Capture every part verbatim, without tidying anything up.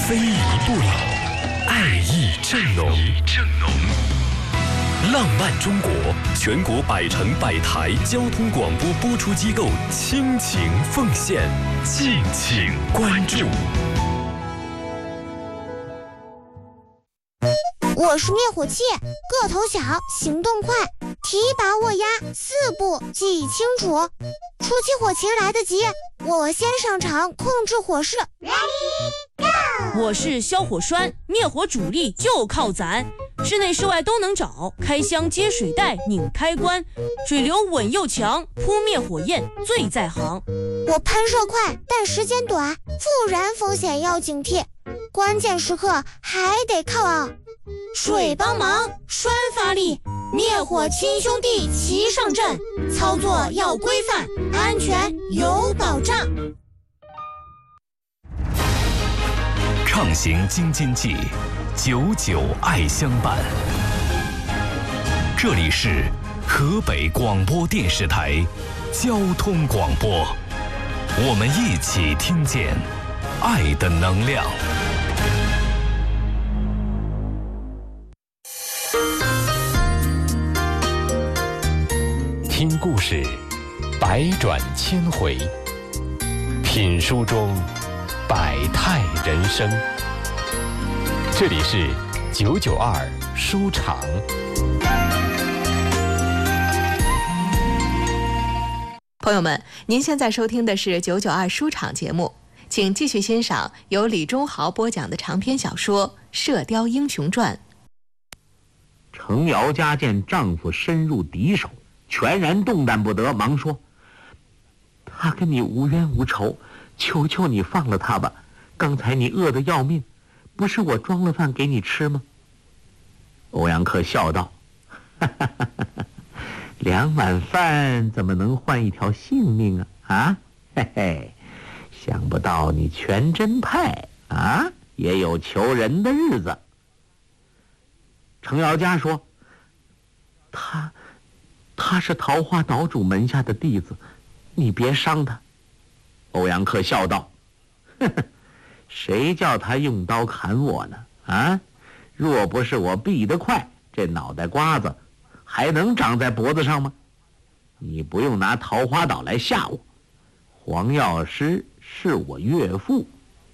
非遗不老，爱意正浓。浪漫中国，全国百城百台交通广播播出机构倾情奉献，敬请关注。 我是灭火器，个头小，行动快，提拔握压，四步记忆清楚。出起火情来得及，我先上场控制火势。Ready go！ 我是消火栓，灭火主力就靠咱，室内室外都能找，开箱接水袋，拧开关，水流稳又强，扑灭火焰最在行。 我喷射快，但时间短，复燃风险要警惕，关键时刻还得靠啊水帮忙，栓发力，灭火亲兄弟齐上阵，操作要规范，安全有保障。 畅行京津冀，久久爱相伴。这里是河北广播电视台交通广播，我们一起听见爱的能量。听故事，百转千回；品书中百态人生。这里是九九二书场。 朋友们，您现在收听的是九九二书场节目，请继续欣赏由李忠豪播讲的长篇小说《射雕英雄传》。 程瑶家见丈夫深入敌手，全然动弹不得，忙说：“他跟你无冤无仇，求求你放了他吧。刚才你饿得要命，不是我装了饭给你吃吗？”欧阳克笑道：“哈哈哈哈，两碗饭怎么能换一条性命啊？啊，嘿嘿，想不到你全真派啊，也有求人的日子。”程瑶家说：“他。”他是桃花岛主门下的弟子，你别伤他。欧阳克笑道：“呵呵，谁叫他用刀砍我呢？啊，若不是我避得快，这脑袋瓜子还能长在脖子上吗？你不用拿桃花岛来吓我，黄药师是我岳父。”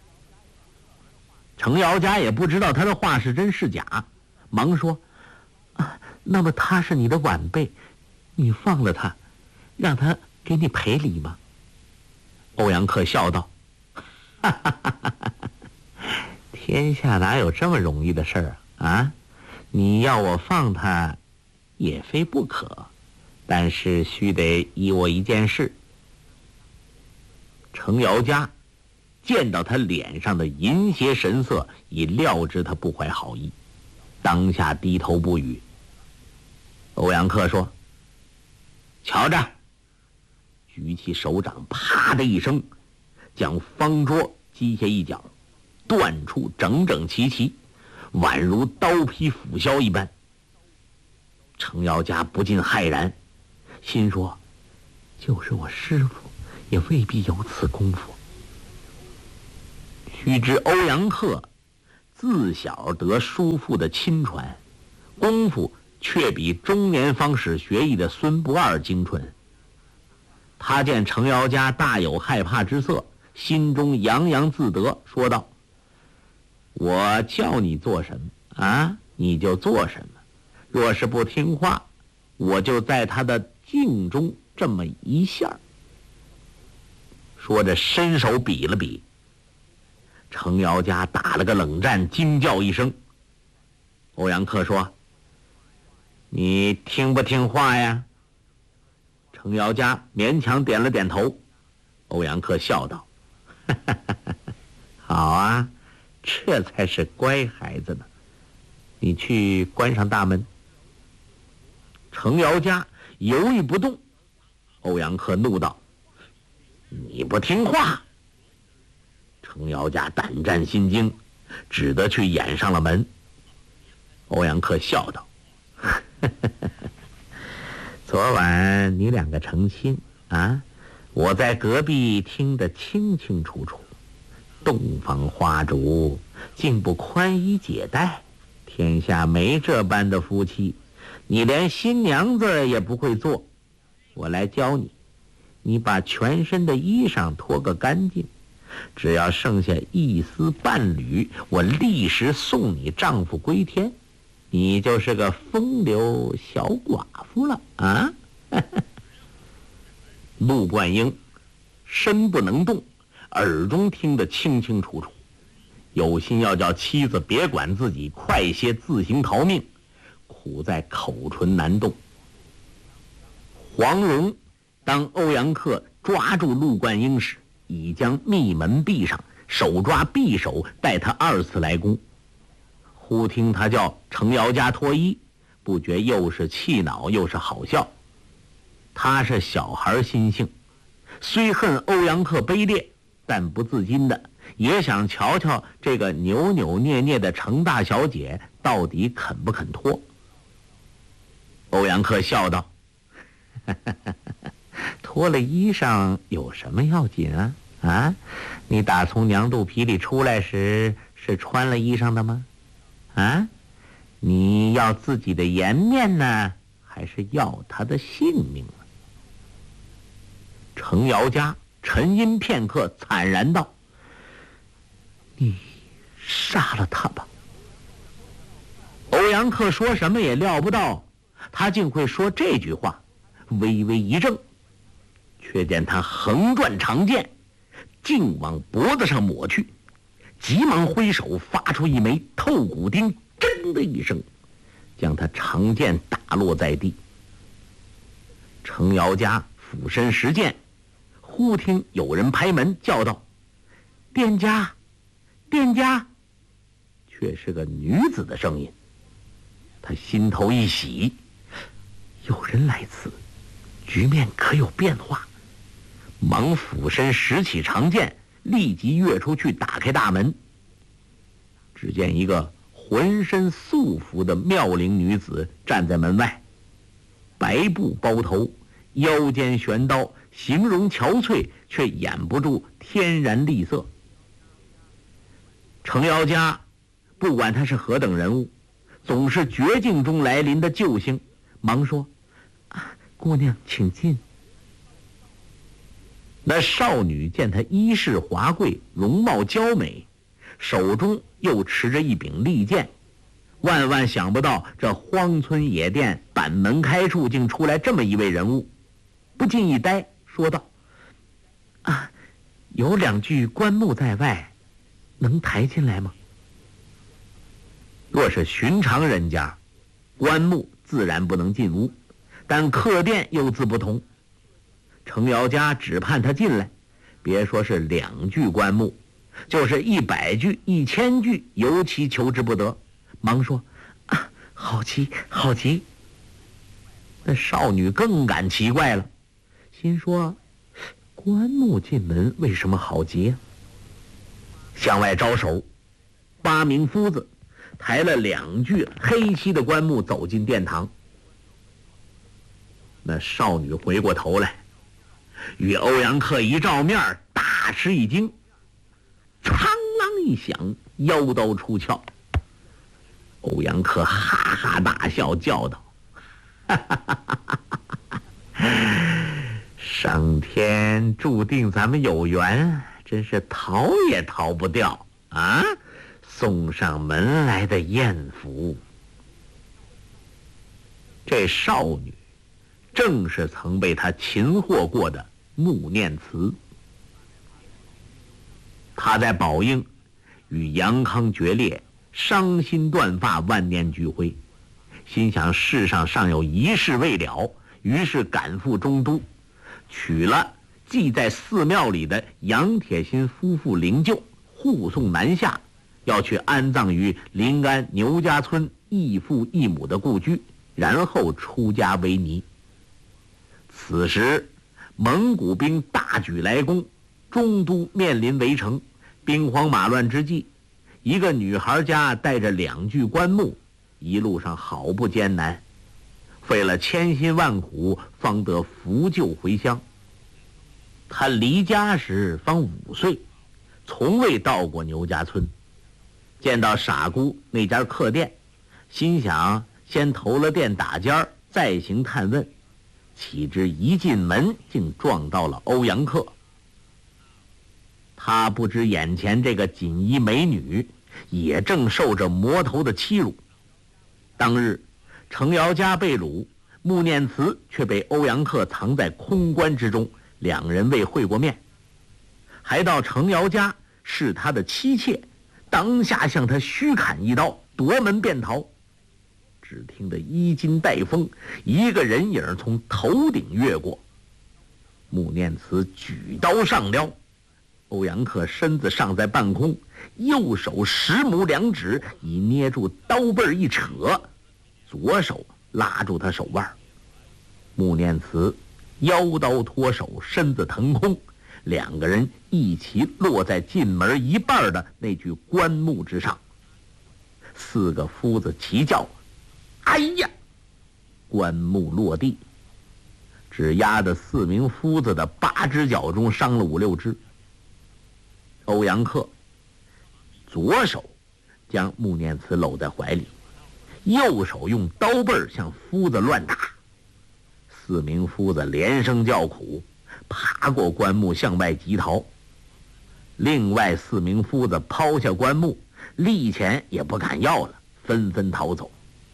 程瑶家也不知道他的话是真是假，忙说：“啊，那么他是你的晚辈，你放了他，让他给你赔礼吗？”欧阳克笑道：“哈哈哈哈哈，天下哪有这么容易的事儿啊？啊，你要我放他，也非不可，但是须得依我一件事。”程瑶家见到他脸上的淫邪神色，已料知他不怀好意，当下低头不语。欧阳克说：“瞧着！”举起手掌，啪的一声，将方桌击下一角，断处整整齐齐，宛如刀劈斧削一般。程瑶家不禁骇然，心说：“就是我师父，也未必有此功夫。”须知欧阳克自小得叔父的亲传，功夫却比中年方始学艺的孙不二精纯。他见程瑶家大有害怕之色，心中洋洋自得，说道：“我叫你做什么啊，你就做什么。若是不听话，我就在他的颈中这么一下。”说着伸手比了比，程瑶家打了个冷战，惊叫一声。欧阳克说：“你听不听话呀？”程瑶家勉强点了点头。欧阳克笑道：“哈哈哈哈，好啊，这才是乖孩子呢。你去关上大门。”程瑶家犹豫不动。欧阳克怒道：“你不听话！”程瑶家胆战心惊，只得去掩上了门。欧阳克笑道：“昨晚你两个成亲啊，我在隔壁听得清清楚楚。洞房花烛， 竟不宽衣解带，天下没这般的夫妻，你连新娘子也不会做。我来教你，你把全身的衣裳脱个干净，只要剩下一丝半缕，我立时送你丈夫归天，你就是个风流小寡妇了啊！陆冠英身不能动，耳中听得清清楚楚，有心要叫妻子别管自己，快些自行逃命，苦在口唇难动。黄蓉当欧阳克抓住陆冠英时，已将密门闭上，手抓匕首，待他二次来攻。忽听他叫程瑶家脱衣，不觉又是气恼又是好笑。他是小孩心性，虽恨欧阳克卑劣，但不自禁的也想瞧瞧这个扭扭捏捏的程大小姐到底肯不肯脱。欧阳克笑道：脱了衣裳有什么要紧啊？啊，你打从娘肚皮里出来时是穿了衣裳的吗？啊，你要自己的颜面呢，还是要他的性命呢？程瑶家沉吟片刻，惨然道：你杀了他吧。欧阳克说什么也料不到他竟会说这句话，微微一怔，却见他横转长剑，竟往脖子上抹去，急忙挥手发出一枚透骨钉，铮的一声将他长剑打落在地。程瑶家俯身拾剑，忽听有人拍门叫道：店家，店家！却是个女子的声音。他心头一喜，有人来此，局面可有变化，忙俯身拾起长剑，立即跃出去打开大门。只见一个浑身素服的妙龄女子站在门外，白布包头，腰间悬刀，形容憔悴，却掩不住天然丽色。程瑶家不管他是何等人物，总是绝境中来临的救星，忙说：啊，姑娘请进。那少女见她衣饰华贵，容貌娇美，手中又持着一柄利剑，万万想不到这荒村野店板门开处竟出来这么一位人物，不禁一呆，说道：啊，有两具棺木在外，能抬进来吗？若是寻常人家，棺木自然不能进屋，但客店又自不同。程瑶家只盼他进来，别说是两具棺木，就是一百具一千具，尤其求之不得。忙说：啊，好极好极。那少女更感奇怪了，心说：棺木进门为什么好极啊？向外招手，八名夫子抬了两具黑漆的棺木走进殿堂。那少女回过头来，与欧阳克一照面，大吃一惊，苍啷一响，腰刀出鞘。欧阳克哈哈大笑，叫道：哈哈哈哈哈哈，上天注定咱们有缘，真是逃也逃不掉啊！送上门来的艳福。这少女正是曾被他擒获过的穆念慈。他在宝应与杨康决裂，伤心断发，万念俱灰，心想世上尚有一事未了，于是赶赴中都，取了寄在寺庙里的杨铁心夫妇灵柩，护送南下，要去安葬于临安牛家村异父异母的故居，然后出家为尼。此时蒙古兵大举来攻，中都面临围城，兵荒马乱之际，一个女孩家带着两具棺木，一路上好不艰难，费了千辛万苦方得扶柩回乡。她离家时方五岁，从未到过牛家村， 见到傻姑那家客店，心想先投了店打尖儿，再行探问，岂知一进门竟撞到了欧阳克。他不知眼前这个锦衣美女也正受着魔头的欺辱。当日程瑶家被掳，穆念慈却被欧阳克藏在空棺之中，两人未会过面，还到程瑶家是他的妻妾，当下向他虚砍一刀，夺门便逃。只听得衣襟带风，一个人影从头顶越过，穆念慈举刀上撩，欧阳克身子尚在半空，右手十拇两指已捏住刀背一扯，左手拉住他手腕。穆念慈腰刀脱手，身子腾空，两个人一起落在进门一半的那具棺木之上。四个夫子齐叫：“哎呀！”棺木落地，只压得四名夫子的八只脚中伤了五六只。欧阳克左手将穆念慈搂在怀里，右手用刀背向夫子乱打。四名夫子连声叫苦，爬过棺木向外急逃。另外四名夫子抛下棺木，利钱也不敢要了，纷纷逃走。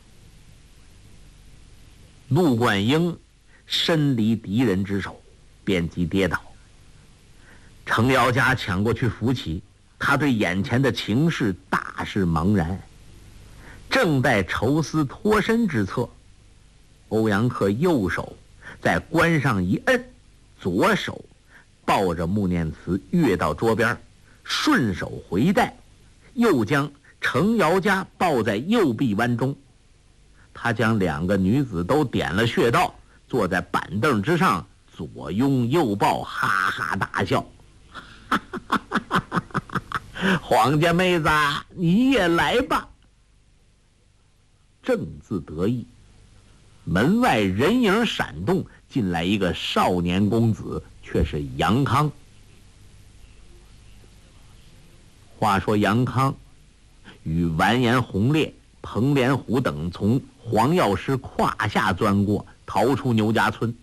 陆冠英身离敌人之手，便即跌倒。程瑶家抢过去扶起，他对眼前的情势大是茫然，正待筹思脱身之策。欧阳克右手在棺上一摁，左手抱着穆念慈跃到桌边，顺手回带，又将程瑶家抱在右臂弯中。他将两个女子都点了穴道，坐在板凳之上，左拥右抱，哈哈大笑。黄家妹子，你也来吧。正自得意，门外人影闪动，进来一个少年公子，却是杨康。话说杨康与完颜洪烈、彭连虎等从黄药师胯下钻过，逃出牛家村。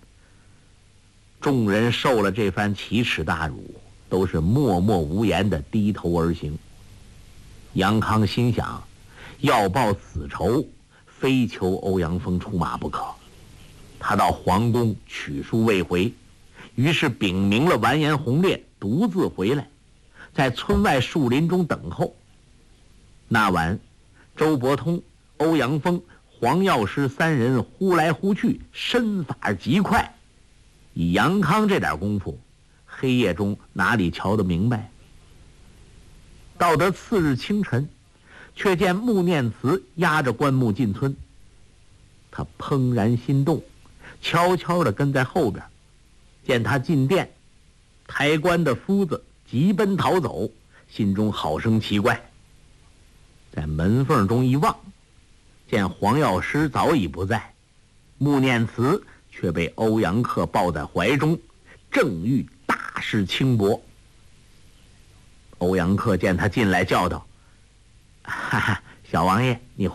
众人受了这番奇耻大辱，都是默默无言地低头而行。杨康心想，要报此仇，非求欧阳锋出马不可。他到皇宫取书未回，于是禀明了完颜洪烈，独自回来，在村外树林中等候。那晚，周伯通、欧阳锋、黄药师三人呼来呼去，身法极快。以杨康这点功夫，黑夜中哪里瞧得明白？到得次日清晨，却见穆念慈压着棺木进村。他怦然心动，悄悄地跟在后边。见他进殿，抬棺的夫子急奔逃走，心中好生奇怪。在门缝中一望，见黄药师早已不在，穆念慈却被欧阳克抱在怀中，正欲大施轻薄。欧阳克见他进来，叫道：“哈哈，小王爷，你